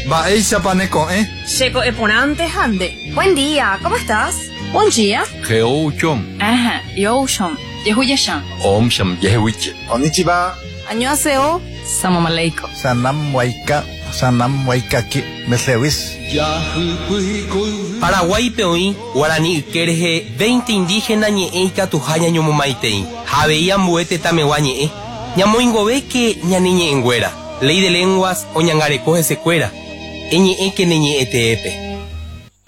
Va ella paneco, Checo eponante hande. Buen día, ¿cómo estás? Buen día. Geouchom. Ajá, yoshom. Yehuyashan. Omsham yehuiche. Konnichiwa. Annyeonghaseyo. Salam aleikum. Sanam waikaki. Meslewis. Paraguay peoí, Guarani Ikerje, 20 indígenas ñe'eika tujaña ñomomaitei. Javeía mbuete tameguá ñe'e. Ñamoingobe que ñaniñe engüera. Ley de lenguas o ñangarecoje secuera. Eñe'e que neñe'eteepe.